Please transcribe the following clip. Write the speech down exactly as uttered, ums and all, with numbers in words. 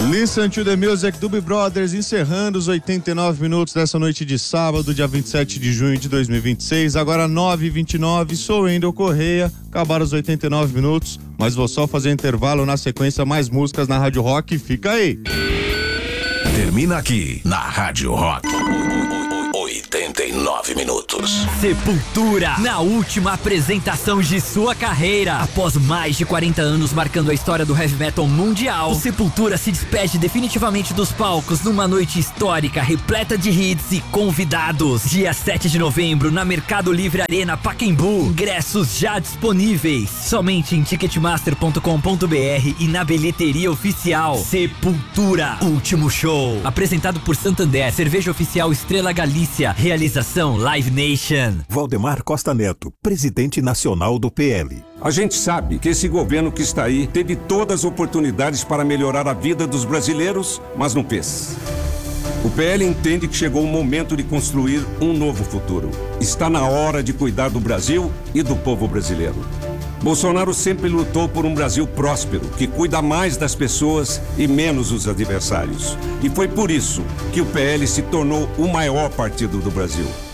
Listen to the Music, Doobie Brothers, encerrando os oitenta e nove minutos dessa noite de sábado, dia vinte e sete de junho de dois mil e vinte e seis, agora nove e vinte e nove, sou Wendel Correia, acabaram os oitenta e nove minutos, mas vou só fazer intervalo, na sequência mais músicas na Rádio Rock, fica aí. Termina aqui, na Rádio Rock. oitenta e nove minutos. Sepultura, na última apresentação de sua carreira. Após mais de quarenta anos marcando a história do heavy metal mundial, o Sepultura se despede definitivamente dos palcos numa noite histórica, repleta de hits e convidados. Dia sete de novembro, na Mercado Livre Arena Pacaembu. Ingressos já disponíveis. Somente em ticketmaster ponto com ponto b r e na bilheteria oficial. Sepultura, último show. Apresentado por Santander, cerveja oficial Estrela Galícia. Realização Live Nation. Valdemar Costa Neto, presidente nacional do P L. A gente sabe que esse governo que está aí teve todas as oportunidades para melhorar a vida dos brasileiros, mas não fez. O P L entende que chegou o momento de construir um novo futuro. Está na hora de cuidar do Brasil e do povo brasileiro. Bolsonaro sempre lutou por um Brasil próspero, que cuida mais das pessoas e menos dos adversários. E foi por isso que o P L se tornou o maior partido do Brasil.